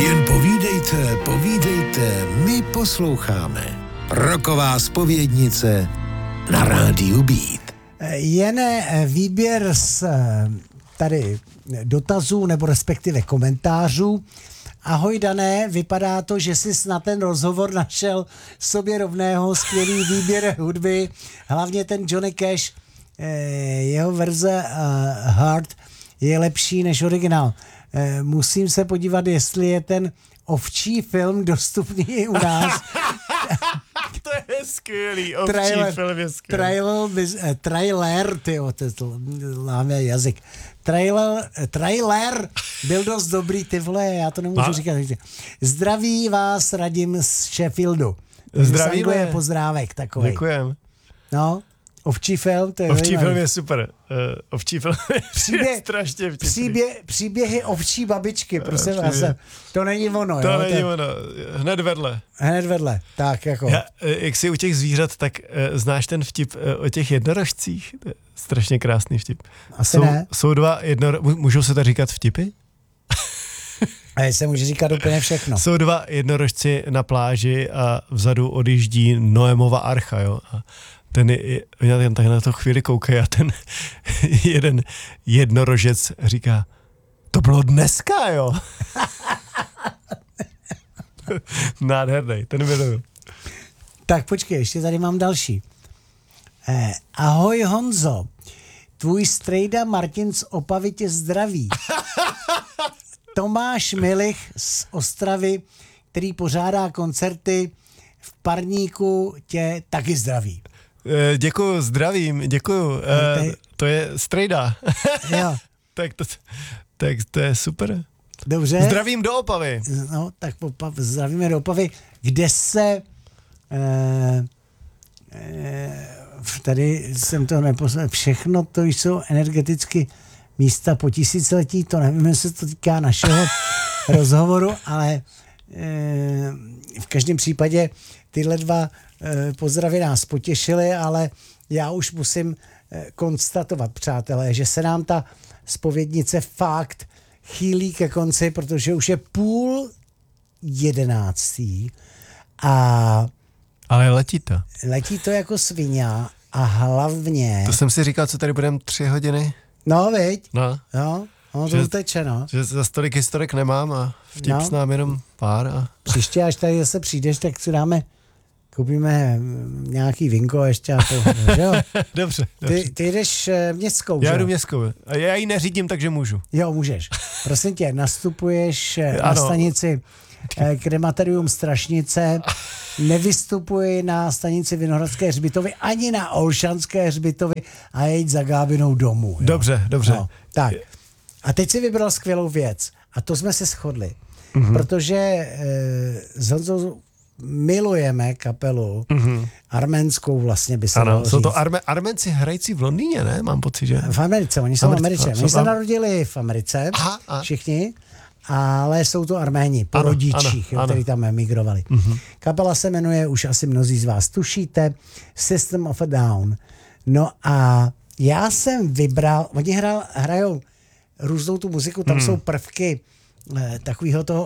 Jen povídejte, povídejte, my posloucháme. Rocková zpovědnice na rádiu Beat. Jen výběr z tady dotazů nebo respektive komentářů. Ahoj Dané, vypadá to, že jsi na ten rozhovor našel sobě rovného, skvělý výběr hudby, hlavně ten Johnny Cash, jeho verze Heart je lepší než originál. Musím se podívat, jestli je ten ovčí film dostupný i u nás. To je skvělý, ovčí film je skvělý. Trailer, to láme jazyk. Trailer byl dost dobrý, ty vole, já to nemůžu říkat. Zdraví vás, Radim z Sheffieldu. Zdravíme. Pozdrávek takovej. Děkujem. No, ovčí film, to je ovčí film je super. Ovčí film je strašně vtipný. Příběhy ovčí babičky, prosím vás. To není ono. To jo? není ono. Hned vedle. Tak jako. Jak jsi u těch zvířat, tak znáš ten vtip o těch jednorožcích? To je strašně krásný vtip. Asi ne. Jsou dva můžou se to říkat vtipy? A se může říkat úplně všechno. Jsou dva jednorožci na pláži a vzadu odjíždí Noémova archa, jo. A ten tak na to chvíli koukají a ten jeden jednorožec říká, to bylo dneska, jo. Nádherný, ten miluju. Tak počkej, ještě tady mám další. Ahoj Honzo, tvůj strejda Martin z Opavy tě zdraví. Tomáš Milich z Ostravy, který pořádá koncerty v Parníku, tě taky zdraví. Děkuju, zdravím, děkuju. To je strejda. Jo. tak to je super. Dobře. Zdravím do Opavy. No, tak zdravíme do Opavy, kde se tady jsem to neposlal, všechno to jsou energeticky místa po tisíciletí, to nevím, jestli to týká našeho rozhovoru, ale v každém případě tyhle dva pozdravy nás potěšily, ale já už musím konstatovat, přátelé, že se nám ta zpovědnice fakt chýlí ke konci, protože už je 10:30 a ale letí to. Letí to jako svině a hlavně... To jsem si říkal, co tady budeme 3 hodiny. No, viď? No. Jo, to uteče, no. Že za stolik historek nemám a vtip s námi jenom pár. A... Příště, až tady zase přijdeš, tak si koupíme nějaký vinko ještě a to, že jo? Dobře. Ty jdeš městskou, já že? jdu městskou. A já ji neřídím, takže můžu. Jo, můžeš. Prosím tě, nastupuješ na stanici Krematorium Strašnice, nevystupuji na stanici Vinohradské hřbitovy ani na Olšanské hřbitovy a jeď za Gábinou domů. Jo? Dobře. No, tak. A teď si vybral skvělou věc. A to jsme se shodli. Protože s Honzou milujeme kapelu arménskou vlastně by se dalo říct. Jsou to Arménci hrající v Londýně, ne? Mám pocit, že... V Americe, oni jsou Američané. Oni se narodili v Americe, všichni, ale jsou to Arméni po rodičích, kteří tam emigrovali. Kapela se jmenuje, už asi mnozí z vás tušíte, System of a Down. No a já jsem vybral, oni hrajou různou tu muziku, tam jsou prvky takového toho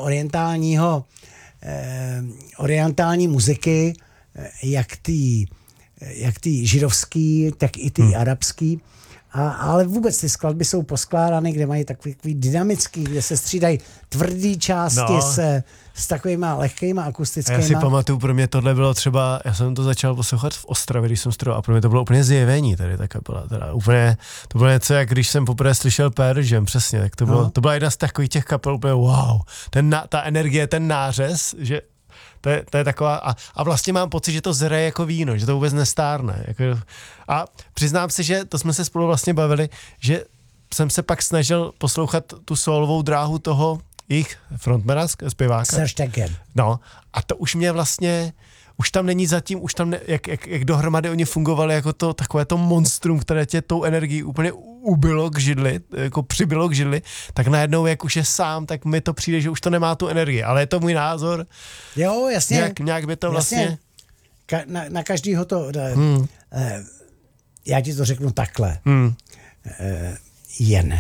orientální muziky, jak ty židovský, tak i ty arabský. Ale vůbec ty skladby jsou poskládány, kde mají takový dynamický, kde se střídají tvrdý části s takovýma lehkýma akustickýma. Já si pamatuju, pro mě tohle bylo třeba, já jsem to začal poslouchat v Ostravě, když jsem studoval, a pro mě to bylo úplně zjevení tady ta kapela. Úplně, to bylo něco, jak když jsem poprvé slyšel Pearl Jam, přesně, tak to byla jedna z takových těch kapel, úplně wow, ta energie, ten nářez, že to je taková, a vlastně mám pocit, že to zraje jako víno, že to vůbec nestárne. A přiznám se, že to jsme se spolu vlastně bavili, že jsem se pak snažil poslouchat tu solovou dráhu toho jejich frontmana, zpěváka. Serge Tankian. No, a to už mě vlastně, už tam není zatím, už tam jak dohromady oni fungovali jako to takové to monstrum, které tě tou energií úplně ubilo k židli, jako přibylo k židli, tak najednou, jak už je sám, tak mi to přijde, že už to nemá tu energii, ale je to můj názor. Jo, jasně. Nějak by to vlastně... Na každýho to... Já ti to řeknu takhle. Jen.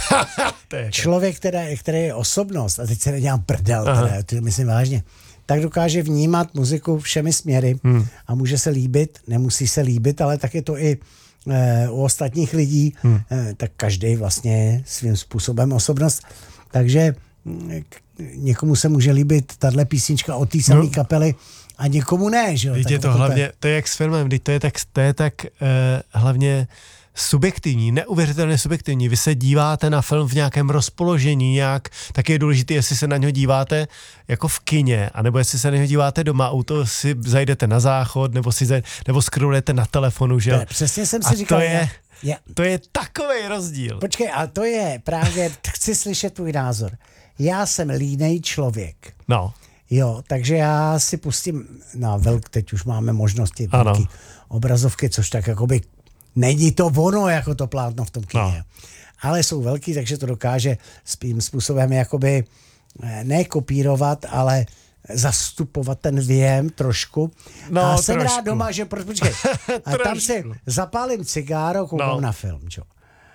člověk, který je osobnost, a teď se nedělám prdel, to myslím vážně, tak dokáže vnímat muziku všemi směry a může se líbit, nemusí se líbit, ale tak je to i u ostatních lidí, tak každý vlastně je svým způsobem osobnost. Takže někomu se může líbit tahle písnička od té samé kapely a někomu ne, že jo? Je to hlavně, to je jak s filmem, to je tak hlavně subjektivní, neuvěřitelně subjektivní. Vy se díváte na film v nějakém rozpoložení, tak je důležité, jestli se na něho díváte jako v kině, anebo jestli se na něho díváte doma, to si zajdete na záchod, nebo scrollujete na telefonu, že jo? Přesně jsem si říkal. To je takovej rozdíl. Počkej, a to je právě, chci slyšet tvůj názor. Já jsem línej člověk. No. Jo, takže já si pustím teď už máme možnosti velký obrazovky, což tak jakoby není to ono, jako to plátno v tom kině. No. Ale jsou velký, takže to dokáže svým způsobem jakoby ne kopírovat, ale zastupovat ten věm trošku. No, a jsem trošku. rád doma, že počkej. A tam si zapálím cigáro, koukám na film, čo?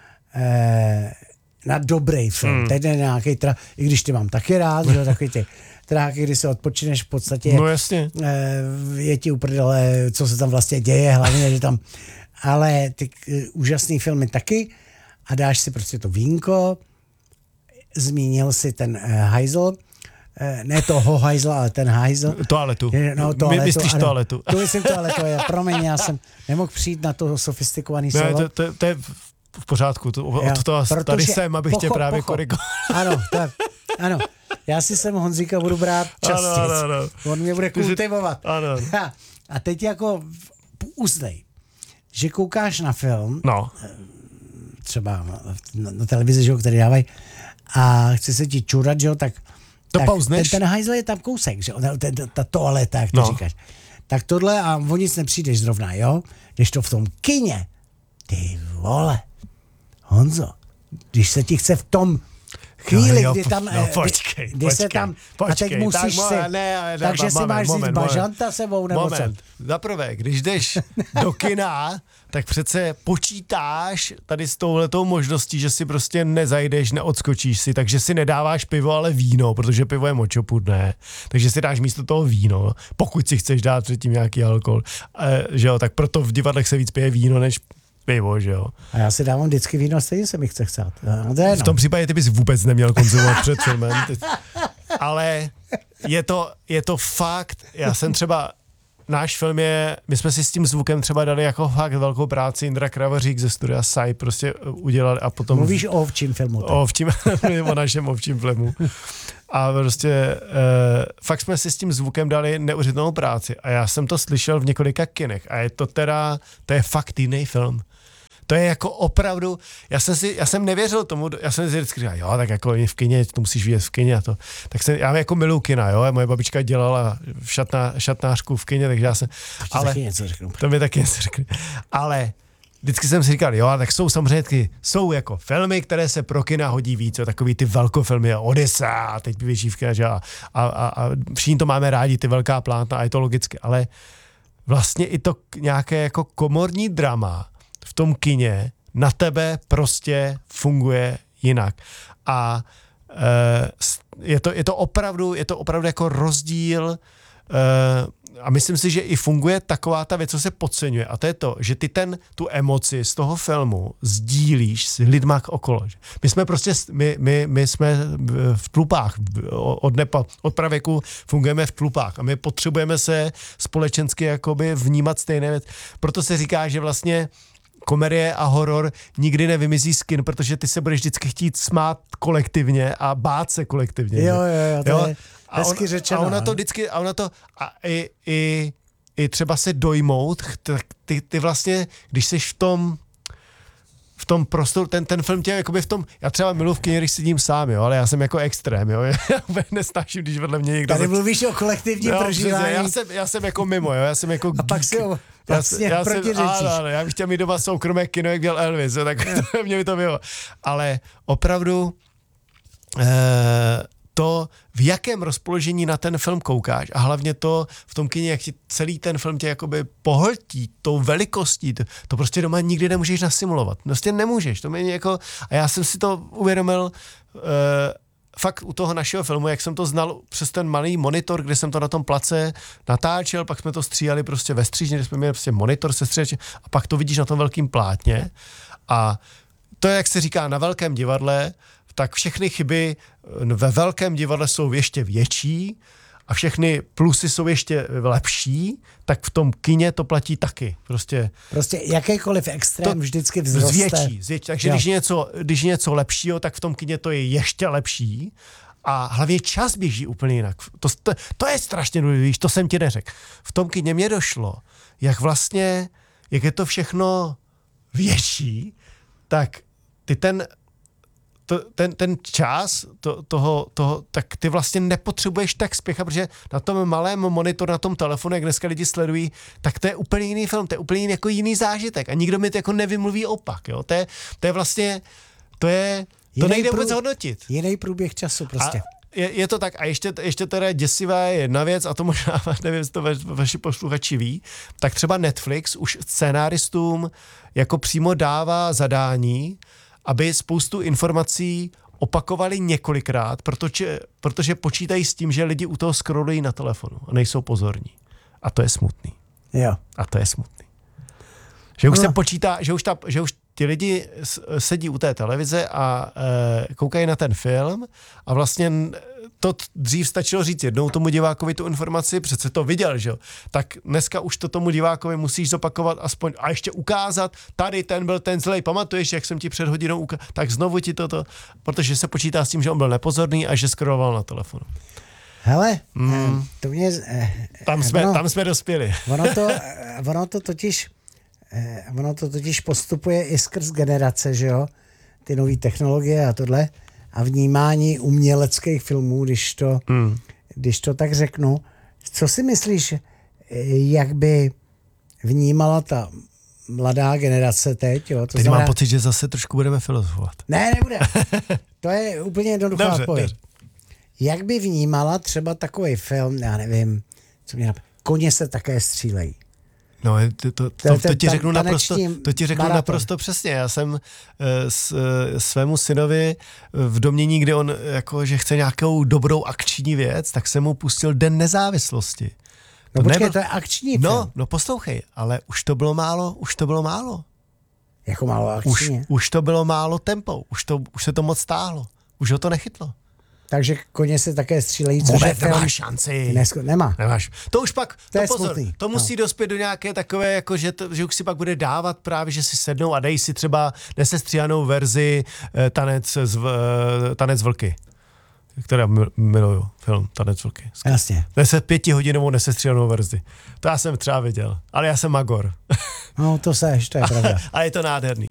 Na dobrý film. Teď je nějaký i když ty mám taky rád, že takový ty tráky, kdy se odpočineš v podstatě. No jasně. Je ti uprdele, co se tam vlastně děje, hlavně, že tam ale ty úžasný filmy taky a dáš si prostě to vínko, zmínil si ten hajzl, ne toho hajzla, ale ten hajzl. Toaletu. No, toaletu. Myslíš toaletu. To myslím toaletu, promiň, já jsem nemohl přijít na to sofistikovaný slovo. Ne, to je v pořádku, od toho tady jsem, abych tě právě korigoval. Ano, já si sem Honzíka budu brát častěji. Ano. On mě bude kultivovat. Ano. A teď jako uznej, že koukáš na film, třeba na televizi, že jo, který dávají, a chce se ti čurat, že jo, tak ten hajzl je tam kousek, že jo, ta toaleta, jak to říkáš. Tak tohle a o nic nepřijdeš zrovna, jo, když to v tom kině, ty vole, Honzo, když se ti chce v tom chvíli, kdy tam, kdy se tam, a teď musíš takže si máš vzít bažanta sebou, nebo co? Zaprvé, když jdeš do kina, tak přece počítáš tady s touhletou možností, že si prostě nezajdeš, neodskočíš si, takže si nedáváš pivo, ale víno, protože pivo je močopudné, takže si dáš místo toho víno, pokud si chceš dát předtím nějaký alkohol, že jo, tak proto v divadlech se víc pije víno, než pivo, že jo. A já si dávám vždycky víno, stejně se mi chce chcát. V tom případě ty bys vůbec neměl konzumovat před filmem. Ale je to fakt, já jsem třeba, náš film my jsme si s tím zvukem třeba dali jako fakt velkou práci, Jindra Kravařík ze studia Sai prostě udělali a potom... Mluvíš o ovčím filmu. O našem ovčím filmu. A prostě fakt jsme si s tím zvukem dali neuvěřitelnou práci a já jsem to slyšel v několika kinech a to je fakt jiný film. To je jako opravdu, já jsem nevěřil tomu, já jsem si vždycky říkal, jo, tak jako v kině, to musíš vidět v kině a to. Tak já jako miluji kina, jo, moje babička dělala šatnářku v kině, takže já jsem, to mi taky něco řekne. Ale vždycky jsem si říkal, jo, tak jsou samozřejmě jsou jako filmy, které se pro kina hodí víc, jo, takový ty velkofilmy, Odyssea, a teď běží v kině, že a všichni to máme rádi, ty velká plátna a je to logicky, ale vlastně i to nějaké jako komorní drama v tom kině na tebe prostě funguje jinak. A je to opravdu jako rozdíl a myslím si, že i funguje taková ta věc, co se podceňuje a to je to, že ty tu emoci z toho filmu sdílíš s lidma okolo. My jsme prostě, my jsme v tlupách, od pravěku fungujeme v tlupách a my potřebujeme se společensky jakoby vnímat stejné věc. Proto se říká, že vlastně komedie a horor nikdy nevymizí z kin, protože ty se budeš vždycky chtít smát kolektivně a bát se kolektivně. Jo, to je hezky řečeno. A ona to vždycky, i třeba se dojmout, ty vlastně, když jsi v tom prostoru, ten film tě jakoby v tom, já třeba miluji v kině, když sedím sám, jo, ale já jsem jako extrém, jo, já nesnáším, když vedle mě někdo... Tady mluvíš o kolektivním prožívání. Já jsem jako mimo, jo, já jsem jako... A pak si ho vlastně protiřečíš. Já bych chtěl mít doma soukromé kino, jak dělal Elvis, jo, tak mě by to bylo. Ale opravdu to v jakém rozpoložení na ten film koukáš a hlavně to v tom kině, jak ti celý ten film tě jakoby pohltí tou velikostí, to prostě doma nikdy nemůžeš nasimulovat. Prostě nemůžeš. To mě jako, a já jsem si to uvědomil fakt u toho našeho filmu, jak jsem to znal přes ten malý monitor, kde jsem to na tom place natáčel, pak jsme to stříhali prostě ve střížně, kde jsme měli prostě monitor se stříhačem a pak to vidíš na tom velkým plátně a to, jak se říká na velkém divadle, tak všechny chyby ve velkém divadle jsou ještě větší a všechny plusy jsou ještě lepší, tak v tom kině to platí taky. Prostě jakýkoliv extrém vždycky vzroste. Zvětší. Takže když něco lepšího, tak v tom kině to je ještě lepší a hlavně čas běží úplně jinak. To je strašně důležité, to jsem ti neřekl. V tom kině mě došlo, jak je to všechno větší, tak ty ten čas toho, tak ty vlastně nepotřebuješ tak spěchat, protože na tom malém monitoru, na tom telefonu, jak dneska lidi sledují, tak to je úplně jiný film, to je úplně jako jiný zážitek a nikdo mi to jako nevymluví opak, jo. To je vlastně, to nejde vůbec hodnotit. Jiný průběh času prostě. Je to tak a ještě teda děsivá je jedna věc a to možná, nevím, jestli to vaši posluchači ví, tak třeba Netflix už scénáristům jako přímo dává zadání, aby spoustu informací opakovali několikrát, protože počítají s tím, že lidi u toho scrollují na telefonu a nejsou pozorní. A to je smutný. Jo. A to je smutný. Že už se počítá, že už ti lidi sedí u té televize a koukají na ten film a vlastně to dřív stačilo říct jednou tomu divákovi tu informaci, přece to viděl, že jo. Tak dneska už to tomu divákovi musíš zopakovat aspoň a ještě ukázat, tady ten byl ten zlej, pamatuješ, jak jsem ti před hodinou ukázal, tak znovu ti toto, protože se počítá s tím, že on byl nepozorný a že scrolloval na telefonu. Hele, to mě... Tam jsme dospěli. Ono to totiž postupuje i skrz generace, že jo, ty nové technologie a tohle a vnímání uměleckých filmů, když to tak řeknu. Co si myslíš, jak by vnímala ta mladá generace teď? Jo? Teď mám pocit, že zase trošku budeme filozofovat. Ne, nebude. To je úplně jednoduchá odpověď. Jak by vnímala třeba takový film, já nevím, co mě Koně se také střílejí. No, to ti řeknu naprosto přesně. Já jsem svému synovi v domění, kde on jako, že chce nějakou dobrou akční věc, tak jsem mu pustil Den nezávislosti. No počkej, to je akční film. No poslouchej, ale už to bylo málo. Jako málo akční? Už to bylo málo tempo, už se to moc stáhlo. Už ho to nechytlo. Takže Koně se také střílejí, což je film... Nemáš šanci. Nemáš. To už pak, to musí dospět do nějaké takové, jako že už si pak bude dávat právě, že si sednou a dej si třeba nesestříhanou verzi Tanec vlky. Která miluju, film Tanec vlky. Jasně. 5hodinovou nesestříhanou verzi. To já jsem třeba viděl, ale já jsem magor. No to je pravda. A je to nádherný.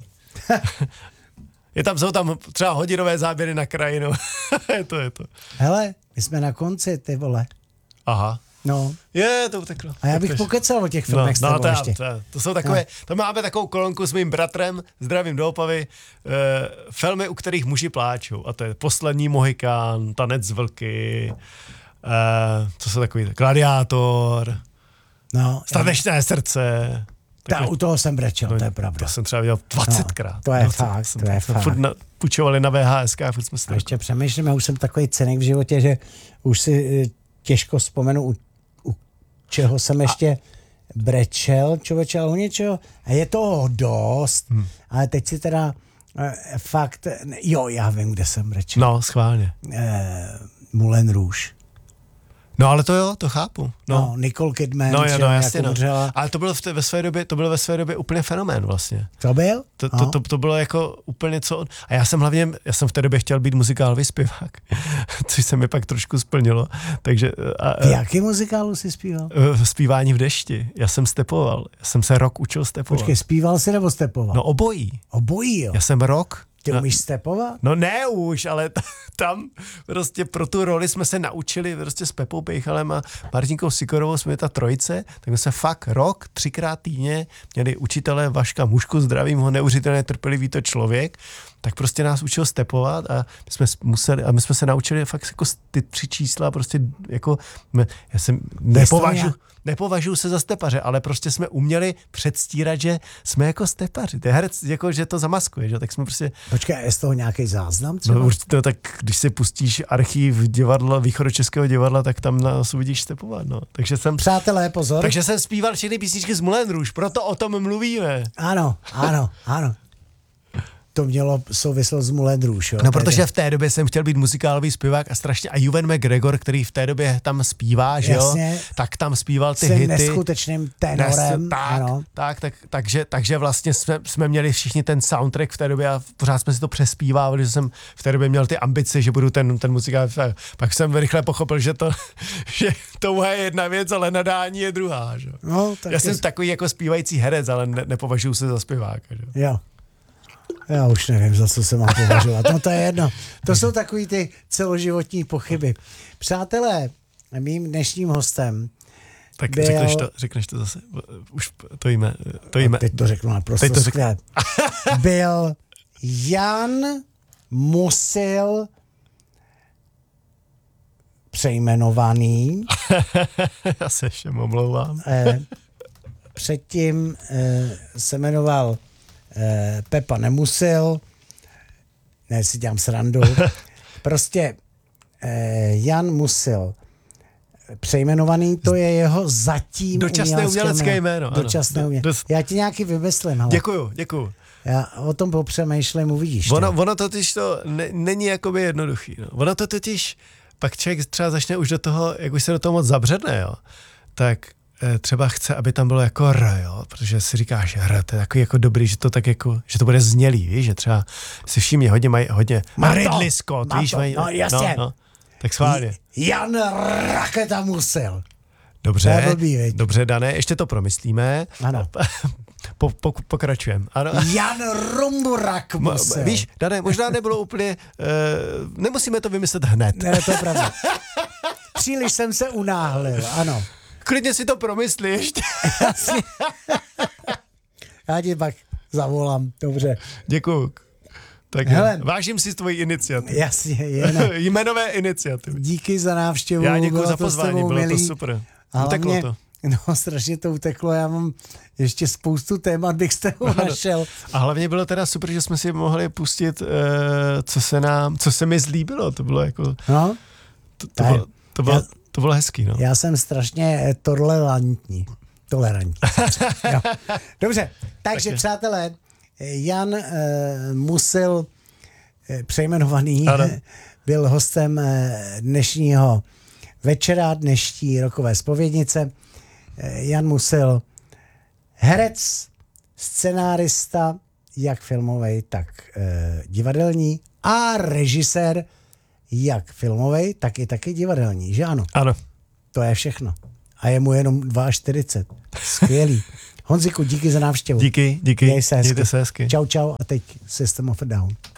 Jsou tam třeba hodinové záběry na krajinu. je to. Hele, my jsme na konci, ty vole. Aha. No. To uteklo. A já bych pokecal o těch filmech s tebou ještě. To jsou takové, to máme takovou kolonku s mým bratrem, zdravím do Opavy, filmy, u kterých muži pláčou. A to je Poslední Mohikán, Tanec vlky, co jsou takový, Gladiátor, Statečné srdce. U toho jsem brečel, to je pravda. To jsem třeba viděl 20krát. To je fakt. Furt půjčovali na VHSK a furt jsme si ještě přemýšlím, já už jsem takový cenek v životě, že už si těžko vzpomenu, u čeho jsem ještě brečel, člověče, ale u něčeho. A je toho dost, ale teď si teda fakt, já vím, kde jsem brečel. No, schválně. Moulin Rouge. No ale to chápu. No Nicole Kidman, jasně, ale to bylo ve své době úplně fenomén vlastně. To byl? To bylo jako úplně co... A já jsem v té době chtěl být muzikálový zpěvák, což se mi pak trošku splnilo. Takže... V jakém muzikálu jsi zpíval? Zpívání v dešti. Já jsem stepoval. Já jsem se rok učil stepovat. Počkej, zpíval jsi nebo stepoval? No obojí. Obojí, jo? Já jsem rok Ty umíš stepovat? No ne už, ale tam prostě pro tu roli jsme se naučili prostě s Pepou Pejchalem a Martinkou Sikorovou, jsme ta trojice, tak jsme se fakt rok, 3krát týdně měli učitele Vaška Mušku, zdravím ho, neuvěřitelně trpělivý to člověk, tak prostě nás učil stepovat a my jsme se naučili fakt jako ty 3 čísla prostě jako, já jsem nepovažuji se za stepaře, ale prostě jsme uměli předstírat, že jsme jako stepaři. To je herec, jako, že to zamaskuje, že? Tak jsme prostě... Počkej, je z toho nějaký záznam třeba? No určitě, tak když si pustíš archiv divadla, východočeského divadla, tak tam nás uvidíš stepovat, no. Takže jsem... Přátelé, pozor. Takže jsem zpíval všechny písničky z Moulin Rouge, proto o tom mluvíme. Ano. To mělo souvislost s Moulin Rouge, jo? No, protože v té době jsem chtěl být muzikálový zpěvák a strašně, a Ewan McGregor, který v té době tam zpívá, že jo, tak tam zpíval ty hity. S neskutečným tenorem. Takže vlastně jsme měli všichni ten soundtrack v té době a pořád jsme si to přespívávali, že jsem v té době měl ty ambice, že budu ten muzikál. Pak jsem rychle pochopil, že to je jedna věc, ale nadání je druhá, že? No, já jsem takový jako zpívající herec, ale nepovažuji se za zpěváka, že? Jo. Já už nevím, za co se mám považovat. No to je jedno. To jsou takový ty celoživotní pochyby. Přátelé, mým dnešním hostem tak byl... řekneš to zase. Už to jíme. Teď to řeknu naprosto skvěle. Byl Jan Musil přejmenovaný. Já se všem omlouvám. Předtím se jmenoval Pepa Nemusil, ne, si dělám srandu, prostě Jan Musil přejmenovaný, to je jeho zatím dočasné umělecké jméno. Dočasné umělecké. Já ti nějaký vymyslím. Ale. Děkuju. Já o tom popřemýšlím, uvidíš. Ono totiž to není jakoby jednoduchý. No. Ono to totiž, pak člověk třeba začne už do toho, jak už se do toho moc zabředne, jo, tak třeba chce, aby tam bylo jako R, jo, protože si říkáš R, to je takový jako dobrý, že to tak jako, že to bude znělý, víš, že třeba si všimni, mají hodně Ridley Scott, víš, mají, no jasně. No, tak schválně. Jan Raketa Musil. Dobře, Dané, ještě to promyslíme. Ano. Pokračujeme. Ano. Jan Rumburak Musil. Víš, Dané, možná nebylo úplně, nemusíme to vymyslet hned. Ne, to je pravda. Příliš jsem se unáhlil, ano. Klidně si to promysli ještě. Já ti pak zavolám, dobře. Děkuju. Tak vážím si tvojí iniciativy. Jasně, jménové iniciativy. Díky za návštěvu. Já děkuji za pozvání, bylo to super. Uteklo to. No, strašně to uteklo, já mám ještě spoustu témat, bych s tebou našel. A hlavně bylo teda super, že jsme si mohli pustit, co se mi zlíbilo, to bylo jako... No, to bylo hezký, no. Já jsem strašně tolerantní. Jo. Dobře, takže přátelé, Jan Musil přejmenovaný byl hostem dnešního večera, dnešní rokové zpovědnice. Jan Musil, herec, scenárista, jak filmovej, tak divadelní a režisér, jak filmovej, tak i taky divadelní, že ano? Ano. To je všechno. A je mu jenom 42. Skvělý. Honziku, díky za návštěvu. Díky. Měj se hezky. Mějte se hezky. Čau a teď System of a Down.